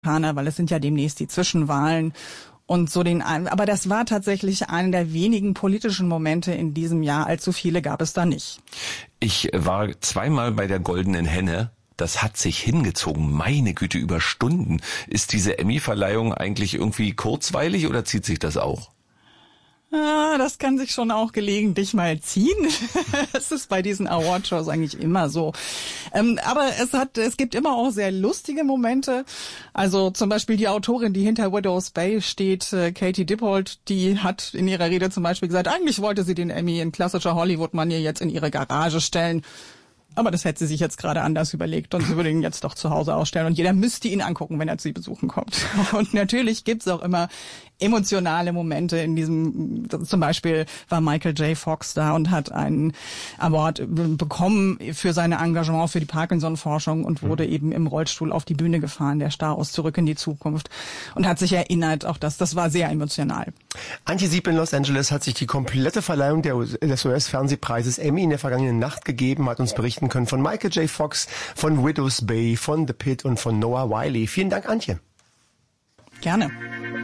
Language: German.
weil es sind ja demnächst die Zwischenwahlen. Und so aber das war tatsächlich einer der wenigen politischen Momente in diesem Jahr. Allzu viele gab es da nicht. Ich war zweimal bei der Goldenen Henne. Das hat sich hingezogen. Meine Güte, über Stunden. Ist diese Emmy-Verleihung eigentlich irgendwie kurzweilig oder zieht sich das auch? Ah, das kann sich schon auch gelegentlich mal ziehen. Das ist bei diesen Awardshows eigentlich immer so. Aber es gibt immer auch sehr lustige Momente. Also zum Beispiel die Autorin, die hinter Widow's Bay steht, Katie Dippold, die hat in ihrer Rede zum Beispiel gesagt, eigentlich wollte sie den Emmy in klassischer Hollywood-Manier jetzt in ihre Garage stellen. Aber das hätte sie sich jetzt gerade anders überlegt und sie würde ihn jetzt doch zu Hause ausstellen und jeder müsste ihn angucken, wenn er zu sie besuchen kommt. Und natürlich gibt's auch immer emotionale Momente in diesem, zum Beispiel war Michael J. Fox da und hat einen Award bekommen für sein Engagement für die Parkinson-Forschung und wurde eben im Rollstuhl auf die Bühne gefahren, der Star aus Zurück in die Zukunft und hat sich erinnert, auch das war sehr emotional. Antje Sieb in Los Angeles hat sich die komplette Verleihung des US-Fernsehpreises Emmy in der vergangenen Nacht gegeben, hat uns berichten können von Michael J. Fox, von Widow's Bay, von The Pit und von Noah Wyle. Vielen Dank, Antje. Gerne.